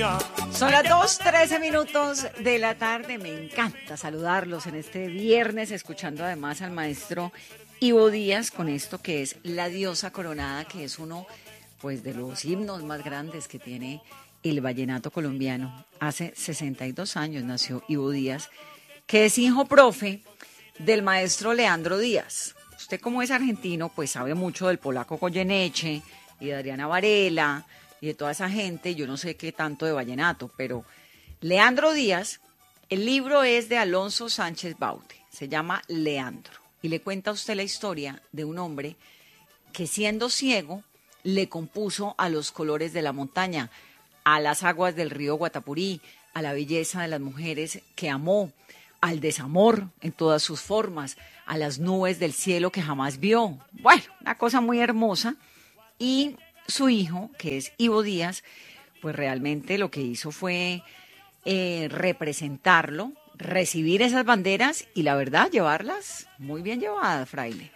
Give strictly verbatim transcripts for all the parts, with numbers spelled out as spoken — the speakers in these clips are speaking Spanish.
Son las dos trece minutos de la tarde. Me encanta saludarlos en este viernes, escuchando además al maestro Ivo Díaz con esto que es La Diosa Coronada, que es uno pues de los himnos más grandes que tiene el vallenato colombiano. Hace sesenta y dos años nació Ivo Díaz, que es hijo profe del maestro Leandro Díaz. Usted, como es argentino, pues sabe mucho del polaco Goyeneche y de Adriana Varela y de toda esa gente. Yo no sé qué tanto de vallenato, pero Leandro Díaz, el libro es de Alonso Sánchez Baude, se llama Leandro, y le cuenta a usted la historia de un hombre que, siendo ciego, le compuso a los colores de la montaña, a las aguas del río Guatapurí, a la belleza de las mujeres que amó, al desamor en todas sus formas, a las nubes del cielo que jamás vio. Bueno, una cosa muy hermosa. Y su hijo, que es Ivo Díaz, pues realmente lo que hizo fue eh, representarlo, recibir esas banderas y, la verdad, llevarlas muy bien llevadas, fraile.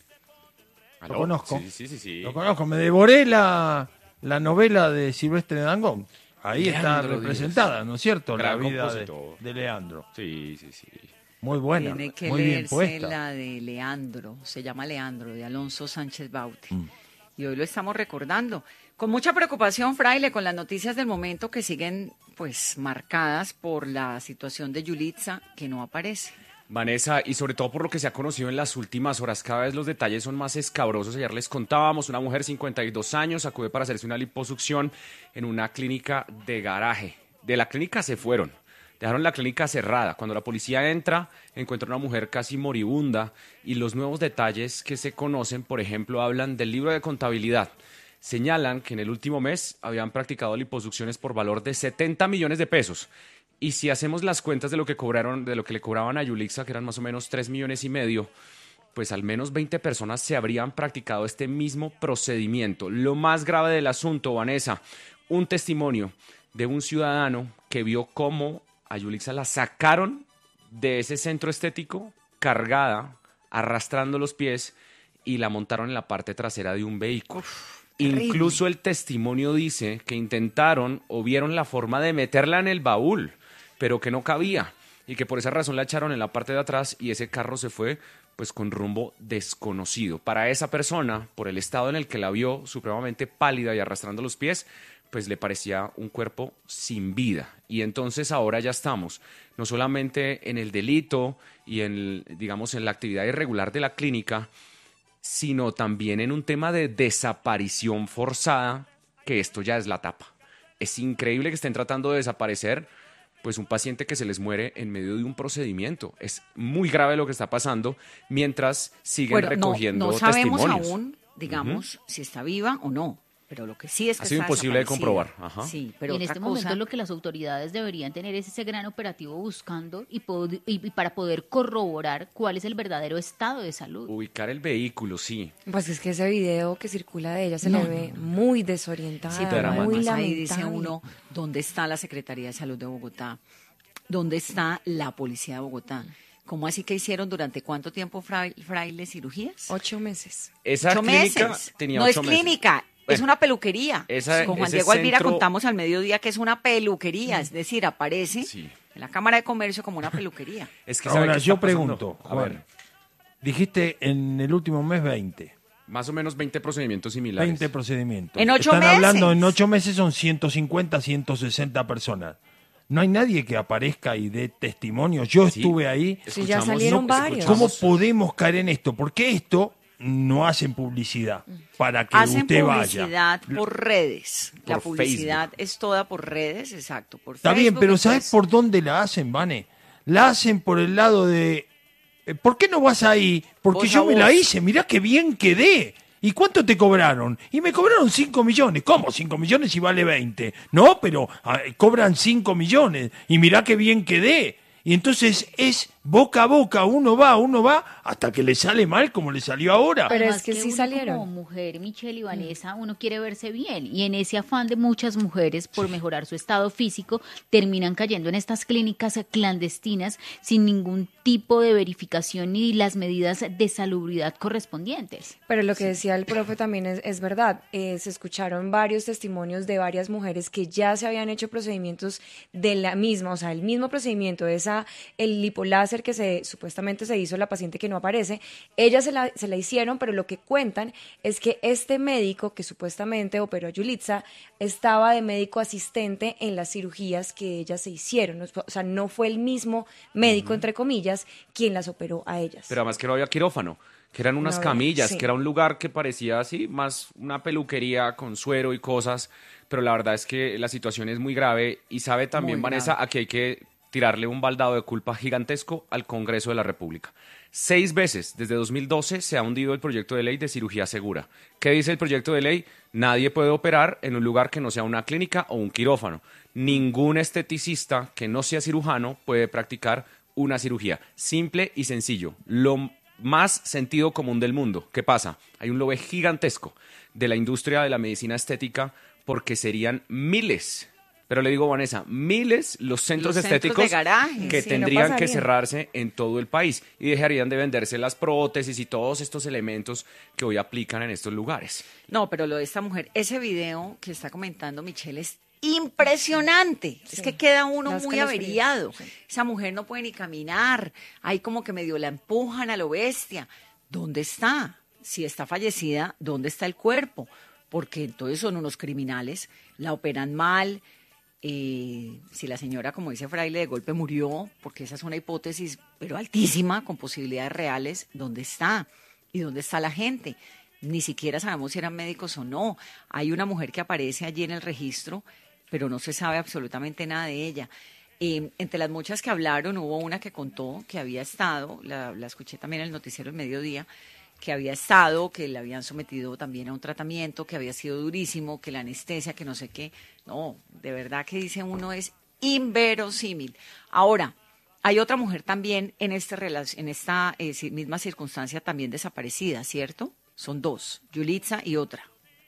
Lo conozco, sí, sí, sí, sí. lo conozco. Me devoré la, la novela de Silvestre Dangond. Ahí Leandro está representada, Díaz. ¿no es cierto? Gran la vida de, compositor. de Leandro. Sí, sí, sí. Muy buena, Tiene que muy bien leerse puesta. la de Leandro, se llama Leandro, de Alonso Sánchez Baude. Mm. Y hoy lo estamos recordando. Con mucha preocupación, fraile, con las noticias del momento que siguen pues marcadas por la situación de Yulitza, que no aparece. Vanessa, y sobre todo por lo que se ha conocido en las últimas horas, cada vez los detalles son más escabrosos. Ayer les contábamos, una mujer de cincuenta y dos años acude para hacerse una liposucción en una clínica de garaje. De la clínica se fueron, dejaron la clínica cerrada. Cuando la policía entra, encuentra una mujer casi moribunda, y los nuevos detalles que se conocen, por ejemplo, hablan del libro de contabilidad. Señalan que en el último mes habían practicado liposucciones por valor de setenta millones de pesos. Y si hacemos las cuentas de lo que cobraron, de lo que le cobraban a Yulitza, que eran más o menos tres millones y medio, pues al menos veinte personas se habrían practicado este mismo procedimiento. Lo más grave del asunto, Vanessa, un testimonio de un ciudadano que vio cómo a Yulitza la sacaron de ese centro estético cargada, arrastrando los pies, y la montaron en la parte trasera de un vehículo. Uf, Incluso el testimonio dice que intentaron o vieron la forma de meterla en el baúl, pero que no cabía, y que por esa razón la echaron en la parte de atrás y ese carro se fue pues con rumbo desconocido. Para esa persona, por el estado en el que la vio, supremamente pálida y arrastrando los pies, pues le parecía un cuerpo sin vida. Y entonces ahora ya estamos, no solamente en el delito y en, digamos, en la actividad irregular de la clínica, sino también en un tema de desaparición forzada, que esto ya es la tapa. Es increíble que estén tratando de desaparecer pues un paciente que se les muere en medio de un procedimiento. Es muy grave lo que está pasando mientras siguen Bueno, recogiendo no, no sabemos testimonios. aún, digamos, uh-huh. si está viva o no. Pero lo que sí es que ha sido está imposible de comprobar. Ajá. Sí, pero y en otra este cosa... momento lo que las autoridades deberían tener es ese gran operativo buscando y, pod- y, y para poder corroborar cuál es el verdadero estado de salud. Ubicar el vehículo, sí. Pues es que ese video que circula de ella se No, le ve no, no. muy desorientada, Sí, pero muy además lamentable. ahí dice uno, ¿dónde está la Secretaría de Salud de Bogotá? ¿Dónde está la Policía de Bogotá? ¿Cómo así que hicieron durante cuánto tiempo fraile, fraile cirugías? Ocho meses. Esa ocho clínica meses. tenía no ocho es meses. clínica, Bueno, es una peluquería. esa- Con Juan ese Diego Alvira centro- contamos al mediodía que es una peluquería, es decir, aparece Sí. en la Cámara de Comercio como una peluquería. Es que ¿sabe Ahora, qué yo está pasando? pregunto, A Juan, ver, dijiste en el último mes veinte. más o menos veinte procedimientos similares. veinte procedimientos. En ocho Están meses. hablando, en ocho meses son ciento cincuenta, ciento sesenta personas. No hay nadie que aparezca y dé testimonio. Yo Sí. estuve ahí. Sí, ya Escuchamos- salieron no, varios. ¿Cómo escuchamos- podemos caer en esto? Porque esto no hacen publicidad para que Hacen usted publicidad vaya. por redes. La Por publicidad Facebook. es toda por redes, exacto. Por Está bien, Facebook, pero entonces- ¿sabes por dónde la hacen, Vane? La hacen por el lado de... eh, ¿Por qué no vas ahí? Porque Voz a yo me la voz. hice, mirá qué bien quedé. ¿Y cuánto te cobraron? Y me cobraron cinco millones. ¿Cómo cinco millones si vale veinte? No, pero ah, cobran cinco millones. Y mirá qué bien quedé. Y entonces es boca a boca, uno va, uno va, hasta que le sale mal como le salió ahora. Pero Además es que sí uno salieron. Como mujer, Michelle y Vanessa, uno quiere verse bien y en ese afán de muchas mujeres por mejorar su estado físico, terminan cayendo en estas clínicas clandestinas sin ningún tipo de verificación ni las medidas de salubridad correspondientes. Pero lo que decía el profe también es, es verdad. Eh, se escucharon varios testimonios de varias mujeres que ya se habían hecho procedimientos de la misma, o sea, el mismo procedimiento, esa, el lipoláser que se supuestamente se hizo la paciente que no aparece, ellas se la, se la hicieron, pero lo que cuentan es que este médico que supuestamente operó a Yulitza estaba de médico asistente en las cirugías que ellas se hicieron. O sea, no fue el mismo médico, uh-huh. entre comillas, quien las operó a ellas. Pero además que no había quirófano, que eran unas no, camillas, sí. que era un lugar que parecía así, más una peluquería con suero y cosas, pero la verdad es que la situación es muy grave y sabe también, muy Vanessa, grave. Aquí hay que tirarle un baldado de culpa gigantesco al Congreso de la República. Seis veces desde dos mil doce se ha hundido el proyecto de ley de cirugía segura. ¿Qué dice el proyecto de ley? Nadie puede operar en un lugar que no sea una clínica o un quirófano. Ningún esteticista que no sea cirujano puede practicar una cirugía. Simple y sencillo. Lo más sentido común del mundo. ¿Qué pasa? Hay un lobby gigantesco de la industria de la medicina estética porque serían miles, pero le digo, Vanessa, miles los centros los estéticos centros de garaje, que sí, tendrían no que cerrarse en todo el país y dejarían de venderse las prótesis y todos estos elementos que hoy aplican en estos lugares. No, pero lo de esta mujer, ese video que está comentando Michelle es impresionante, sí. Es que queda uno Las muy averiado, sí. Esa mujer no puede ni caminar, ahí como que medio la empujan a lo bestia. ¿Dónde está? Si está fallecida, ¿dónde está el cuerpo? Porque entonces son unos criminales, la operan mal. Eh, si la señora, como dice Fraile, de golpe murió, porque esa es una hipótesis, pero altísima, con posibilidades reales, ¿dónde está? ¿Y dónde está la gente? Ni siquiera sabemos si eran médicos o no. Hay una mujer que aparece allí en el registro, pero no se sabe absolutamente nada de ella. Eh, entre las muchas que hablaron, hubo una que contó que había estado, la, la escuché también en el noticiero El Mediodía, que había estado, que le habían sometido también a un tratamiento, que había sido durísimo, que la anestesia, que no sé qué. No, de verdad que dice uno es inverosímil. Ahora, hay otra mujer también en, este, en esta eh, misma circunstancia también desaparecida, ¿cierto? Son dos, Yulitza y otra.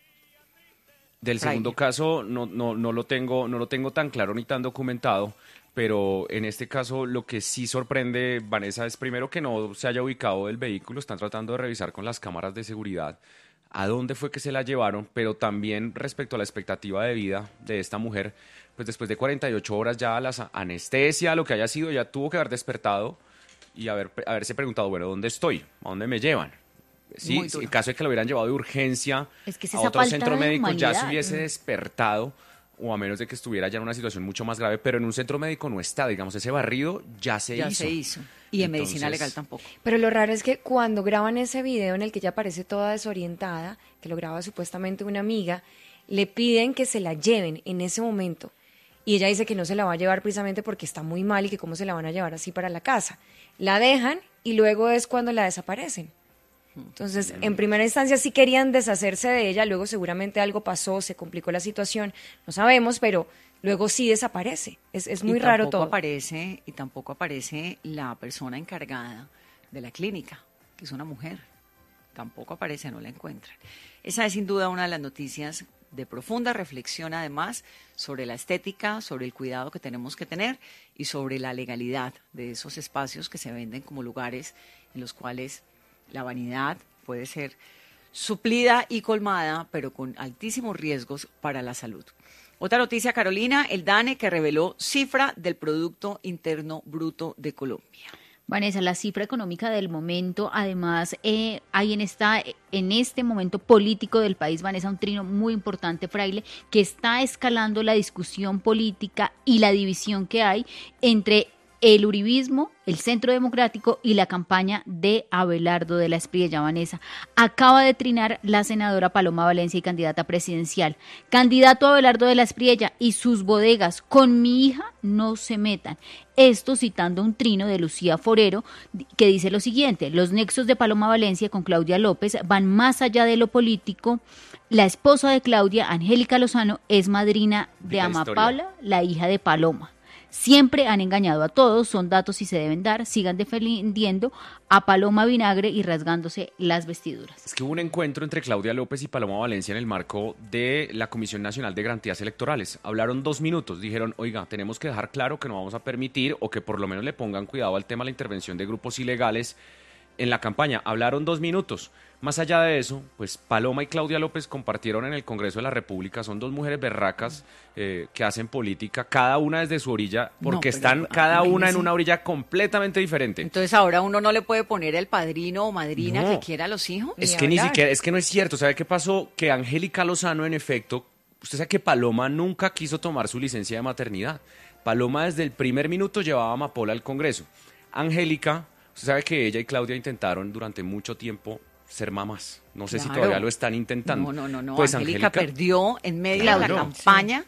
Del segundo caso no, no, no, lo tengo, no lo tengo tan claro ni tan documentado, pero en este caso lo que sí sorprende, Vanessa, es primero que no se haya ubicado el vehículo, están tratando de revisar con las cámaras de seguridad a dónde fue que se la llevaron, pero también respecto a la expectativa de vida de esta mujer, pues después de cuarenta y ocho horas ya la anestesia, lo que haya sido, ya tuvo que haber despertado y haber, haberse preguntado, bueno, ¿dónde estoy? ¿A dónde me llevan? Sí, en caso de que lo hubieran llevado de urgencia es que a otro centro médico ya se hubiese despertado, o a menos de que estuviera ya en una situación mucho más grave, pero en un centro médico no está, digamos, ese barrido ya se ya hizo. Ya se hizo, y en Entonces, medicina legal tampoco. Pero lo raro es que cuando graban ese video en el que ella aparece toda desorientada, que lo graba supuestamente una amiga, le piden que se la lleven en ese momento, y ella dice que no se la va a llevar precisamente porque está muy mal y que cómo se la van a llevar así para la casa. La dejan y luego es cuando la desaparecen. Entonces, en primera instancia sí querían deshacerse de ella, luego seguramente algo pasó, se complicó la situación, no sabemos, pero luego sí desaparece. Es, es muy raro todo. Aparece, y tampoco aparece la persona encargada de la clínica, que es una mujer. Tampoco aparece, no la encuentran. Esa es sin duda una de las noticias de profunda reflexión, además, sobre la estética, sobre el cuidado que tenemos que tener y sobre la legalidad de esos espacios que se venden como lugares en los cuales la vanidad puede ser suplida y colmada, pero con altísimos riesgos para la salud. Otra noticia, Carolina, el DANE que reveló cifra del Producto Interno Bruto de Colombia. Vanessa, la cifra económica del momento, además eh, hay en esta en este momento político del país, Vanessa, un trino muy importante, Fraile, que está escalando la discusión política y la división que hay entre el uribismo, el Centro Democrático y la campaña de Abelardo de la Espriella. Vanessa, acaba de trinar la senadora Paloma Valencia y candidata presidencial. Candidato Abelardo de la Espriella y sus bodegas, con mi hija no se metan. Esto citando un trino de Lucía Forero que dice lo siguiente: los nexos de Paloma Valencia con Claudia López van más allá de lo político. La esposa de Claudia, Angélica Lozano, es madrina de Ama Paula, la hija de Paloma. Siempre han engañado a todos, son datos y se deben dar, sigan defendiendo a Paloma Vinagre y rasgándose las vestiduras. Es que hubo un encuentro entre Claudia López y Paloma Valencia en el marco de la Comisión Nacional de Garantías Electorales. Hablaron dos minutos, dijeron, oiga, tenemos que dejar claro que no vamos a permitir o que por lo menos le pongan cuidado al tema de la intervención de grupos ilegales en la campaña. Hablaron dos minutos. Más allá de eso, pues Paloma y Claudia López compartieron en el Congreso de la República. Son dos mujeres berracas eh, que hacen política, cada una desde su orilla, porque No, pero, están cada imagínese. una en una orilla completamente diferente. Entonces ahora uno no le puede poner el padrino o madrina No. que quiera a los hijos. Es Ni que ni hablar. siquiera, es que no es cierto. ¿Sabe qué pasó? Que Angélica Lozano, en efecto, usted sabe que Paloma nunca quiso tomar su licencia de maternidad. Paloma desde el primer minuto llevaba a Amapola al Congreso. Angélica, usted sabe que ella y Claudia intentaron durante mucho tiempo ser mamás. No sé si Claro. todavía lo están intentando. No, no, no, no. Pues Angélica, Angélica perdió en medio Claro. de la campaña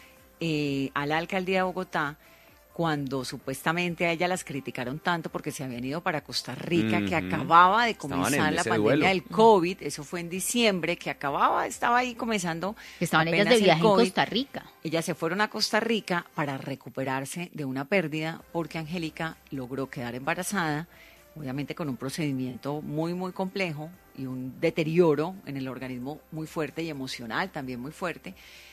eh, a la alcaldía de Bogotá cuando supuestamente a ella las criticaron tanto porque se habían ido para Costa Rica, que Ujú. acababa de Estaban comenzar en la ese pandemia duelo. del COVID. Eso fue en diciembre, que acababa, estaba ahí comenzando. Estaban ellas apenas de el viaje en COVID. Costa Rica. Ellas se fueron a Costa Rica para recuperarse de una pérdida porque Angélica logró quedar embarazada, obviamente con un procedimiento muy, muy complejo y un deterioro en el organismo muy fuerte y emocional también muy fuerte.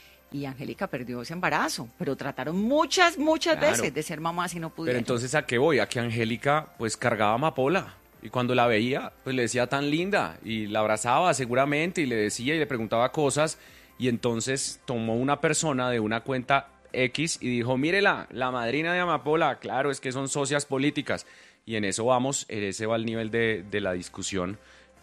Y Angélica perdió ese embarazo, pero trataron muchas, muchas Claro. veces de ser mamás y no Pero pudieron. entonces, ¿a qué voy? A que Angélica pues cargaba amapola y cuando la veía pues le decía tan linda y la abrazaba seguramente y le decía y le preguntaba cosas y entonces tomó una persona de una cuenta X y dijo, mírela, la madrina de Amapola, claro, es que son socias políticas y en eso vamos, ese va al nivel de, de la discusión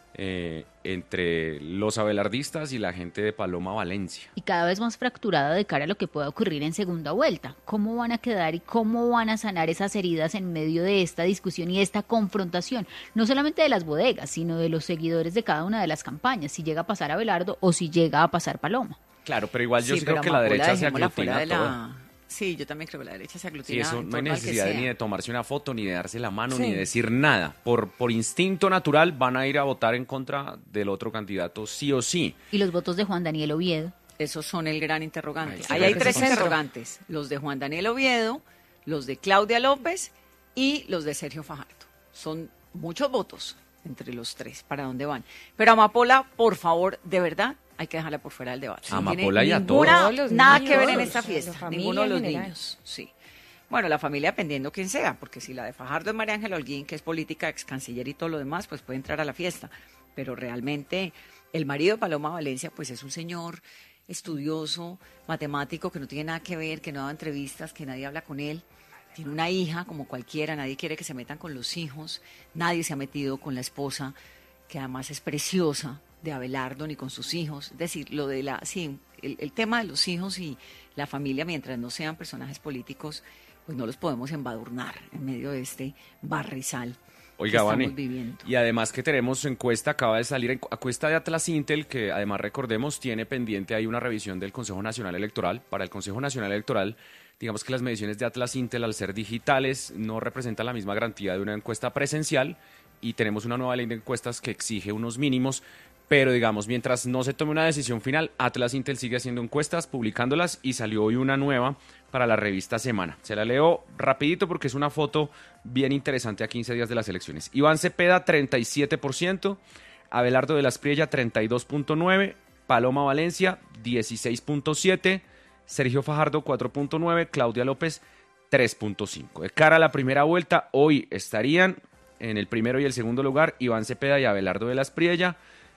eh, entre los abelardistas y la gente de Paloma Valencia. Y cada vez más fracturada de cara a lo que pueda ocurrir en segunda vuelta. ¿Cómo van a quedar y cómo van a sanar esas heridas en medio de esta discusión y esta confrontación? No solamente de las bodegas, sino de los seguidores de cada una de las campañas, si llega a pasar Abelardo o si llega a pasar Paloma. Claro, pero igual yo sí, creo pero que la Amapola derecha se dejémosla fuera aglutina de todo. la- Sí, yo también creo que la derecha se aglutina. Sí, eso en no hay torno al que necesidad de sea. ni de tomarse una foto, ni de darse la mano, Sí. ni de decir nada. Por, por instinto natural van a ir a votar en contra del otro candidato, sí o sí. Y los votos de Juan Daniel Oviedo. Esos son el gran interrogante. Ay, sí, Ahí creo hay que tres sí son- interrogantes. Los de Juan Daniel Oviedo, los de Claudia López y los de Sergio Fajardo. Son muchos votos entre los tres. ¿Para dónde van? Pero Amapola, por favor, de verdad, hay que dejarla por fuera del debate. A No tiene Amapola y a ninguna- todos. Todos los Nada niños, que ver en todos, esta la fiesta. familia Ninguno de en los general. niños. Sí. Bueno, la familia dependiendo quién sea, porque si la de Fajardo es María Ángela Holguín, que es política, ex canciller y todo lo demás, pues puede entrar a la fiesta. Pero realmente el marido de Paloma Valencia, pues es un señor estudioso, matemático, que no tiene nada que ver, que no da entrevistas, que nadie habla con él. Tiene una hija como cualquiera, nadie quiere que se metan con los hijos, nadie se ha metido con la esposa, que además es preciosa, de Abelardo, ni con sus hijos. Es decir, lo de la, sí, el, el tema de los hijos y la familia, mientras no sean personajes políticos, pues no los podemos embadurnar en medio de este barrizal Oiga, que Vane, estamos viviendo. y además que tenemos encuesta, acaba de salir en- encuesta de Atlas Intel, que además recordemos tiene pendiente ahí una revisión del Consejo Nacional Electoral. Para el Consejo Nacional Electoral, digamos que las mediciones de Atlas Intel, al ser digitales, no representan la misma garantía de una encuesta presencial y tenemos una nueva ley de encuestas que exige unos mínimos. Pero digamos, mientras no se tome una decisión final, Atlas Intel sigue haciendo encuestas, publicándolas y salió hoy una nueva para la revista Semana. Se la leo rapidito porque es una foto bien interesante a quince días de las elecciones. Iván Cepeda, treinta y siete por ciento, Abelardo de la Espriella, treinta y dos punto nueve por ciento, Paloma Valencia, dieciséis punto siete por ciento, Sergio Fajardo, cuatro punto nueve por ciento, Claudia López, tres punto cinco por ciento. De cara a la primera vuelta, hoy estarían en el primero y el segundo lugar Iván Cepeda y Abelardo de la Espriella.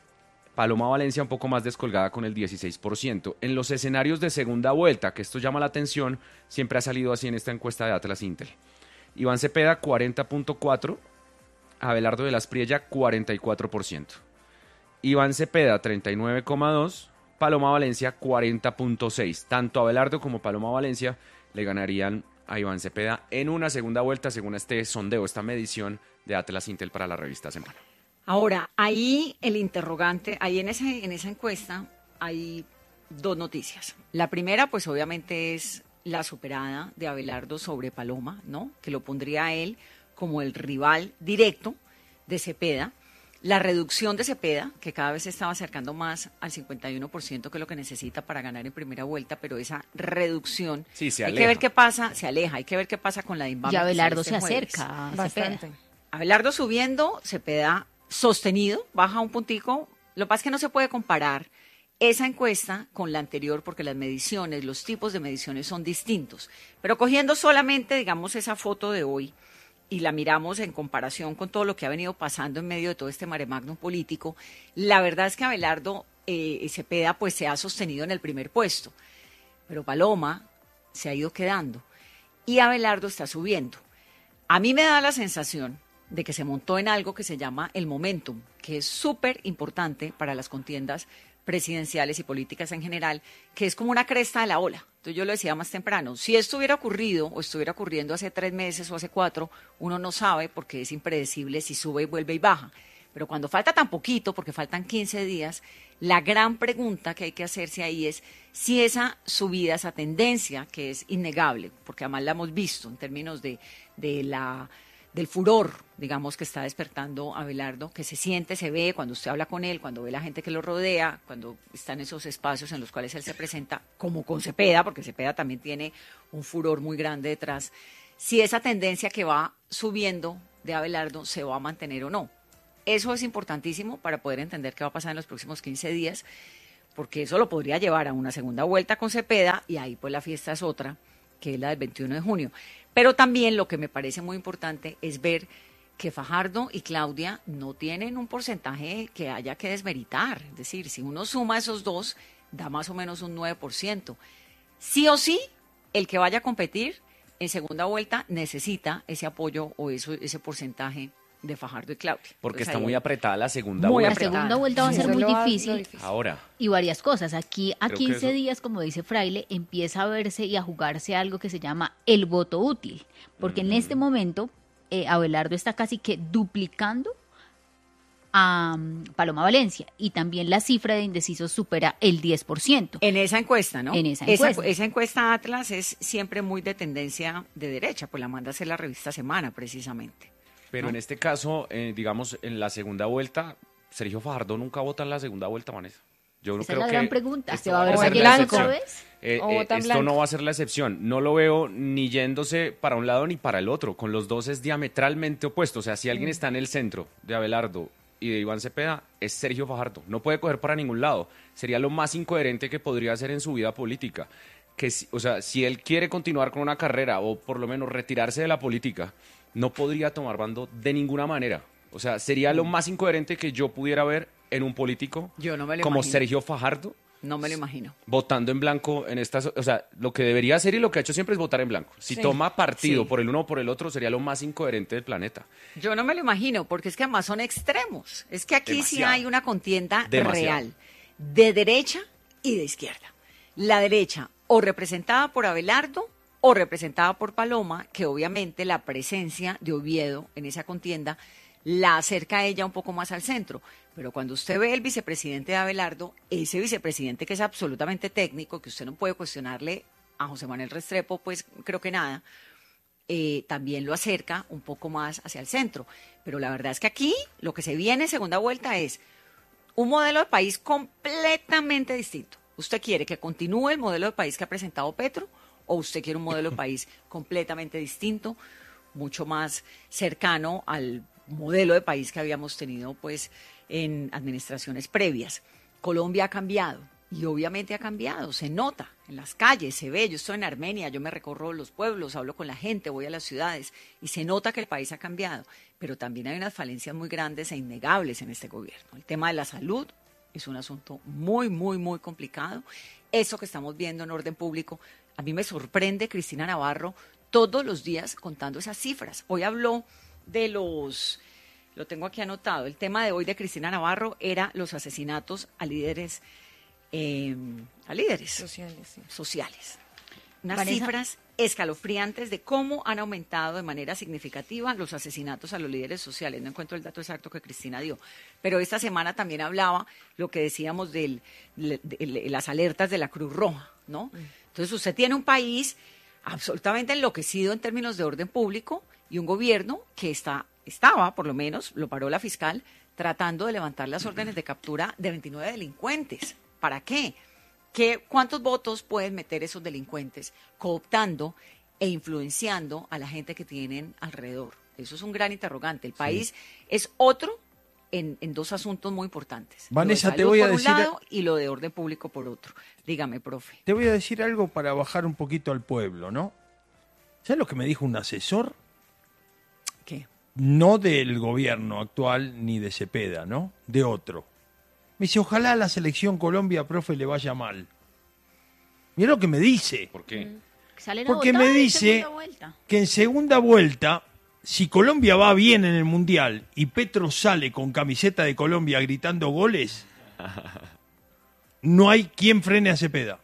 Paloma Valencia un poco más descolgada con el dieciséis por ciento. En los escenarios de segunda vuelta, que esto llama la atención, siempre ha salido así en esta encuesta de Atlas Intel. Iván Cepeda, cuarenta punto cuatro por ciento. Abelardo de la Espriella, cuarenta y cuatro por ciento. Iván Cepeda, treinta y nueve coma dos por ciento. Paloma Valencia, cuarenta punto seis por ciento. Tanto Abelardo como Paloma Valencia le ganarían a Iván Cepeda en una segunda vuelta, según este sondeo, esta medición de Atlas Intel para la revista Semana. Ahora, ahí el interrogante, ahí en, ese, en esa encuesta hay dos noticias. La primera, pues obviamente es la superada de Abelardo sobre Paloma, ¿no? Que lo pondría a él como el rival directo de Cepeda. la reducción de Cepeda, que cada vez se estaba acercando más al cincuenta y uno por ciento, que es lo que necesita para ganar en primera vuelta, pero esa reducción, sí, se hay aleja. que ver qué pasa, se aleja, hay que ver qué pasa con la Inbame. Y Abelardo este se jueves. acerca a Bastante. Cepeda. Abelardo subiendo, Cepeda sostenido, baja un puntico. Lo que pasa es que no se puede comparar esa encuesta con la anterior porque las mediciones, los tipos de mediciones son distintos. Pero cogiendo solamente, digamos, esa foto de hoy, y la miramos en comparación con todo lo que ha venido pasando en medio de todo este mare magnum político, la verdad es que Abelardo eh, Cepeda pues se ha sostenido en el primer puesto, pero Paloma se ha ido quedando y Abelardo está subiendo. A mí me da la sensación de que se montó en algo que se llama el momentum, que es súper importante para las contiendas presidenciales y políticas en general, que es como una cresta de la ola. Entonces yo lo decía más temprano, si esto hubiera ocurrido o estuviera ocurriendo hace tres meses o hace cuatro, uno no sabe porque es impredecible si sube y vuelve y baja. Pero cuando falta tan poquito, porque faltan quince días, la gran pregunta que hay que hacerse ahí es si esa subida, esa tendencia, que es innegable, porque además la hemos visto en términos de, de la... del furor, digamos, que está despertando Abelardo, que se siente, se ve cuando usted habla con él, cuando ve la gente que lo rodea, cuando está en esos espacios en los cuales él se presenta, como con Cepeda, porque Cepeda también tiene un furor muy grande detrás, si esa tendencia que va subiendo de Abelardo se va a mantener o no. Eso es importantísimo para poder entender qué va a pasar en los próximos quince días, porque eso lo podría llevar a una segunda vuelta con Cepeda, y ahí pues la fiesta es otra, que es la del veintiuno de junio. Pero también lo que me parece muy importante es ver que Fajardo y Claudia no tienen un porcentaje que haya que desmeritar. Es decir, si uno suma esos dos, da más o menos un nueve por ciento. Sí o sí, el que vaya a competir en segunda vuelta necesita ese apoyo o eso, ese porcentaje de Fajardo y Claudia. Porque Entonces, está ahí muy apretada la segunda Muy La vuelta. apretada. segunda vuelta va a Sí, ser eso muy lo va- lo difícil. difícil. Ahora, Y varias cosas. Aquí a Creo que quince eso- días, como dice Fraile, empieza a verse y a jugarse algo que se llama el voto útil. Porque en este momento eh, Abelardo está casi que duplicando a um, Paloma Valencia. Y también la cifra de indecisos supera el diez por ciento. En esa encuesta, ¿no? En esa encuesta. Esa, encuesta Atlas es siempre muy de tendencia de derecha, pues la manda a hacer la revista Semana, precisamente. pero ¿no? en este caso, eh, digamos, en la segunda vuelta, Sergio Fajardo nunca vota en la segunda vuelta, Vanessa. Yo no Esa es creo la que gran pregunta. esto ¿Se va a vaya ver ser ser la blanco otra excepción. vez? Eh, O eh, votan esto blanco. no va a ser la excepción. No lo veo ni yéndose para un lado ni para el otro. Con los dos es diametralmente opuesto. O sea, si alguien está en el centro de Abelardo y de Iván Cepeda, es Sergio Fajardo. No puede coger para ningún lado. Sería lo más incoherente que podría hacer en su vida política. Que, si- o sea, si él quiere continuar con una carrera o por lo menos retirarse de la política, no podría tomar bando de ninguna manera. O sea, sería lo más incoherente que yo pudiera ver en un político Yo no me lo como imagino. Sergio Fajardo No me lo imagino. votando en blanco en estas, o sea, lo que debería hacer y lo que ha hecho siempre es votar en blanco. Si Sí. toma partido Sí. por el uno o por el otro, sería lo más incoherente del planeta. Yo no me lo imagino, porque es que además son extremos. Es que aquí sí Demasiado. hay una contienda Demasiado. real, de derecha y de izquierda. La derecha o representada por Abelardo o representada por Paloma, que obviamente la presencia de Oviedo en esa contienda la acerca a ella un poco más al centro. Pero cuando usted ve el vicepresidente de Abelardo, ese vicepresidente que es absolutamente técnico, que usted no puede cuestionarle a José Manuel Restrepo, pues creo que nada, eh, también lo acerca un poco más hacia el centro. Pero la verdad es que aquí lo que se viene en segunda vuelta es un modelo de país completamente distinto. ¿Usted quiere que continúe el modelo de país que ha presentado Petro o usted quiere un modelo de país completamente distinto, mucho más cercano al modelo de país que habíamos tenido pues en administraciones previas? Colombia ha cambiado y obviamente ha cambiado, se nota en las calles, se ve. Yo estoy en Armenia, yo me recorro los pueblos, hablo con la gente, voy a las ciudades y se nota que el país ha cambiado, pero también hay unas falencias muy grandes e innegables en este gobierno. El tema de la salud es un asunto muy, muy, muy complicado. Eso que estamos viendo en orden público, a mí me sorprende Cristina Navarro todos los días contando esas cifras. Hoy habló de los, lo tengo aquí anotado, el tema de hoy de Cristina Navarro era los asesinatos a líderes, eh, a líderes Sociales, sí. sociales. Unas Vanessa. cifras escalofriantes de cómo han aumentado de manera significativa los asesinatos a los líderes sociales. No encuentro el dato exacto que Cristina dio, pero esta semana también hablaba lo que decíamos de las alertas de la Cruz Roja, ¿no? Entonces usted tiene un país absolutamente enloquecido en términos de orden público y un gobierno que está, estaba, por lo menos, lo paró la fiscal, tratando de levantar las órdenes de captura de veintinueve delincuentes. ¿Para qué? ¿Qué ¿Cuántos votos pueden meter esos delincuentes cooptando e influenciando a la gente que tienen alrededor? Eso es un gran interrogante. El país sí. es otro en, en dos asuntos muy importantes. Vanessa, lo de te voy a por decir un lado y lo de orden público por otro. Dígame, profe. Te voy a decir algo para bajar un poquito al pueblo, ¿no? ¿Sabes lo que me dijo un asesor? ¿Qué? No del gobierno actual ni de Cepeda, ¿no? De otro. Me dice, ojalá a la selección Colombia, profe, le vaya mal. Mira lo que me dice. ¿Por qué? Mm. Salen a Porque votar me en dice segunda vuelta. que en segunda vuelta, si Colombia va bien en el Mundial y Petro sale con camiseta de Colombia gritando goles, no hay quien frene a Cepeda.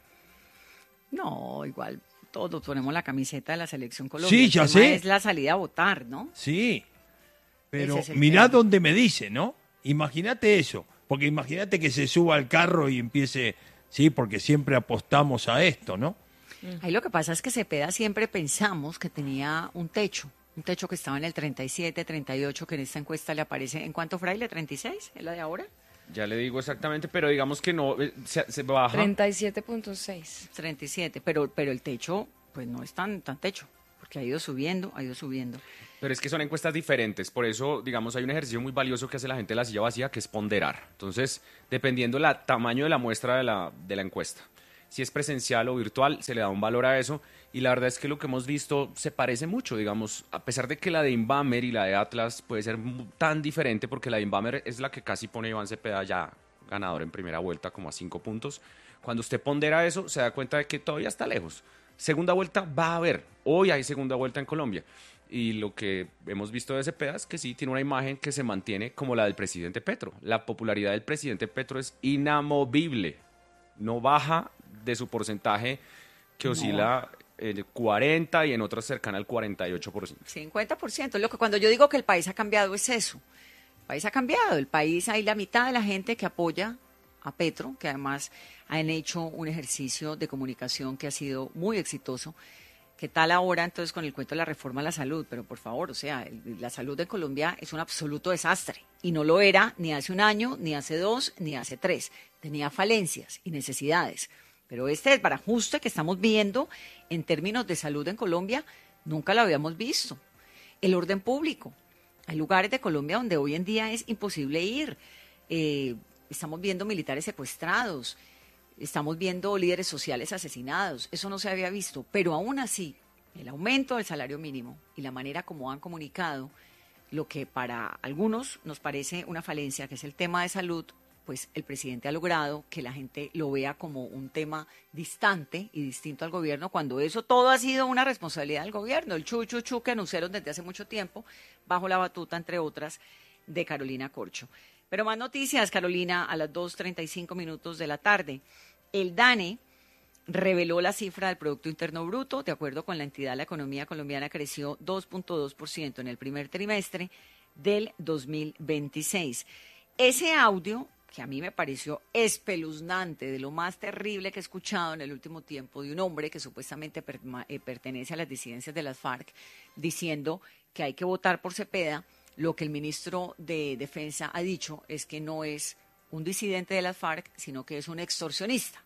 No, igual todos ponemos la camiseta de la selección Colombia. Sí, ya El tema sé. Es la salida a votar, ¿no? Sí, pero Ese es el mirá tema. dónde me dice, ¿no? Imagínate eso, porque imagínate que se suba al carro y empiece, sí, porque siempre apostamos a esto, ¿no? Ahí lo que pasa es que Cepeda siempre pensamos que tenía un techo, un techo que estaba en el treinta y siete, treinta y ocho, que en esta encuesta le aparece, ¿en cuánto, Fraile? ¿treinta y seis? ¿Es la de ahora? Ya le digo exactamente, pero digamos que no, eh, se, se baja. treinta y siete punto seis. treinta y siete, pero, pero el techo, pues no es tan, tan techo, porque ha ido subiendo, ha ido subiendo. Pero es que son encuestas diferentes, por eso, digamos, hay un ejercicio muy valioso que hace la gente de la silla vacía, que es ponderar. Entonces, dependiendo del tamaño de la muestra de la, de la encuesta, si es presencial o virtual, se le da un valor a eso, y la verdad es que lo que hemos visto se parece mucho, digamos, a pesar de que la de Inbamer y la de Atlas puede ser tan diferente, porque la de Inbamer es la que casi pone a Iván Cepeda ya ganador en primera vuelta, como a cinco puntos. Cuando usted pondera eso, se da cuenta de que todavía está lejos. Segunda vuelta va a haber, hoy hay segunda vuelta en Colombia. Y lo que hemos visto de Cepeda es que sí tiene una imagen que se mantiene como la del presidente Petro. La popularidad del presidente Petro es inamovible. No baja de su porcentaje que oscila en el cuarenta y en otras cercana al cuarenta y ocho por ciento. cincuenta por ciento. Lo que cuando yo digo que el país ha cambiado es eso. El país ha cambiado. El país, hay la mitad de la gente que apoya a Petro, que además han hecho un ejercicio de comunicación que ha sido muy exitoso. ¿Qué tal ahora entonces con el cuento de la reforma a la salud? Pero por favor, o sea, el, la salud de Colombia es un absoluto desastre y no lo era ni hace un año, ni hace dos, ni hace tres. Tenía falencias y necesidades. Pero este desbarajuste que estamos viendo en términos de salud en Colombia nunca lo habíamos visto. El orden público. Hay lugares de Colombia donde hoy en día es imposible ir. Eh, estamos viendo militares secuestrados. Estamos viendo líderes sociales asesinados, eso no se había visto, pero aún así, el aumento del salario mínimo y la manera como han comunicado lo que para algunos nos parece una falencia, que es el tema de salud, pues el presidente ha logrado que la gente lo vea como un tema distante y distinto al gobierno, cuando eso todo ha sido una responsabilidad del gobierno, el chu, chu, chu que anunciaron desde hace mucho tiempo, bajo la batuta, entre otras, de Carolina Corcho. Pero más noticias, Carolina, a las dos treinta y cinco minutos de la tarde. El DANE reveló la cifra del Producto Interno Bruto. De acuerdo con la entidad, la economía colombiana creció dos punto dos por ciento en el primer trimestre del dos mil veintiséis. Ese audio, que a mí me pareció espeluznante, de lo más terrible que he escuchado en el último tiempo, de un hombre que supuestamente per, eh, pertenece a las disidencias de las FARC, diciendo que hay que votar por Cepeda, lo que el ministro de Defensa ha dicho es que no es un disidente de las FARC, sino que es un extorsionista.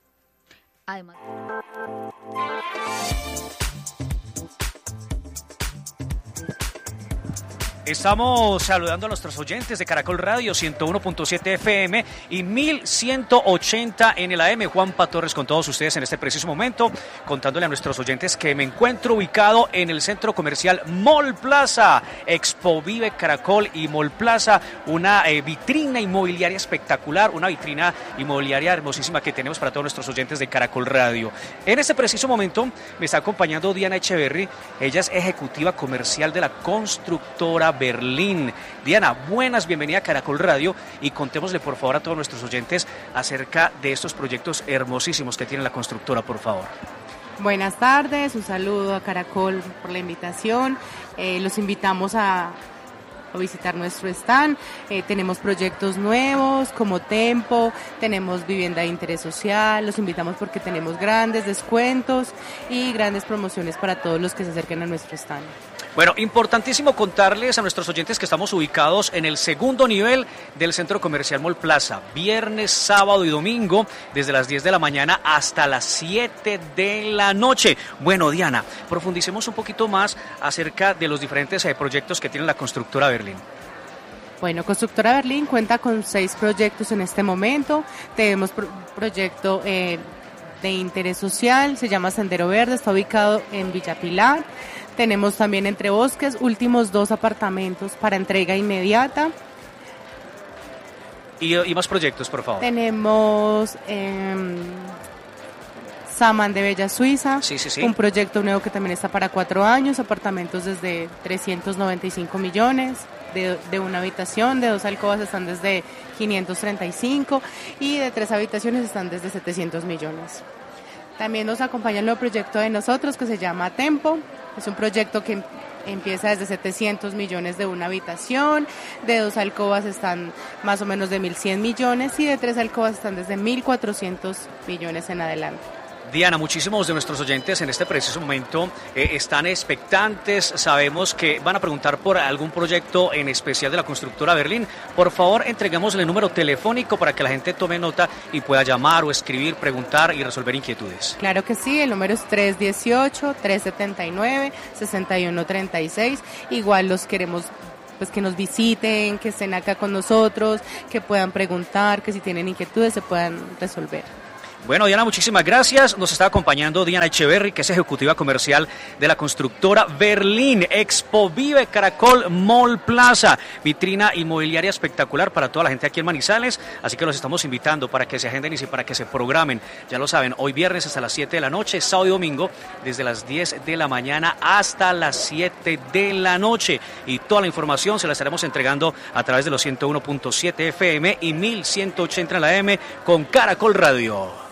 Además. Estamos saludando a nuestros oyentes de Caracol Radio ciento uno punto siete F M y mil ciento ochenta en el A M. Juanpa Torres con todos ustedes en este preciso momento, contándole a nuestros oyentes que me encuentro ubicado en el centro comercial Mall Plaza, Expo Vive Caracol y Mall Plaza, una eh, vitrina inmobiliaria espectacular, una vitrina inmobiliaria hermosísima que tenemos para todos nuestros oyentes de Caracol Radio. En este preciso momento me está acompañando Diana Echeverry, ella es ejecutiva comercial de la constructora Berlín. Diana, buenas, bienvenida a Caracol Radio y contémosle por favor a todos nuestros oyentes acerca de estos proyectos hermosísimos que tiene la constructora, por favor. Buenas tardes, un saludo a Caracol por la invitación. Eh, los invitamos a, a visitar nuestro stand. Eh, tenemos proyectos nuevos como Tempo, tenemos vivienda de interés social. Los invitamos porque tenemos grandes descuentos y grandes promociones para todos los que se acerquen a nuestro stand. Bueno, importantísimo contarles a nuestros oyentes que estamos ubicados en el segundo nivel del Centro Comercial Mall Plaza, viernes, sábado y domingo, desde las diez de la mañana hasta las siete de la noche. Bueno, Diana, profundicemos un poquito más acerca de los diferentes eh, proyectos que tiene la constructora Berlín. Bueno, Constructora Berlín cuenta con seis proyectos en este momento. Tenemos pro- proyecto eh, de interés social, se llama Sendero Verde, está ubicado en Villa Pilar. Tenemos también Entre Bosques, últimos dos apartamentos para entrega inmediata. Y, y más proyectos, por favor. Tenemos eh, Saman de Bella Suiza, Sí, sí, sí. un proyecto nuevo que también está para cuatro años, apartamentos desde trescientos noventa y cinco millones, de, de una habitación, de dos alcobas están desde quinientos treinta y cinco y de tres habitaciones están desde setecientos millones. También nos acompaña el nuevo proyecto de nosotros que se llama Tempo. Es un proyecto que empieza desde setecientos millones de una habitación, de dos alcobas están más o menos de mil cien millones y de tres alcobas están desde mil cuatrocientos millones en adelante. Diana, muchísimos de nuestros oyentes en este preciso momento eh, están expectantes. Sabemos que van a preguntar por algún proyecto en especial de la constructora Berlín. Por favor, entreguemos el número telefónico para que la gente tome nota y pueda llamar o escribir, preguntar y resolver inquietudes. Claro que sí, el número es tres uno ocho, tres siete nueve, seis uno tres seis. Igual los queremos pues que nos visiten, que estén acá con nosotros, que puedan preguntar, que si tienen inquietudes se puedan resolver. Bueno, Diana, muchísimas gracias. Nos está acompañando Diana Echeverry, que es ejecutiva comercial de la constructora Berlín. Expo Vive Caracol Mall Plaza, vitrina inmobiliaria espectacular para toda la gente aquí en Manizales. Así que los estamos invitando para que se agenden y para que se programen. Ya lo saben, hoy viernes hasta las siete de la noche, sábado y domingo desde las diez de la mañana hasta las siete de la noche. Y toda la información se la estaremos entregando a través de los ciento uno punto siete F M y mil ciento ochenta en la A M con Caracol Radio.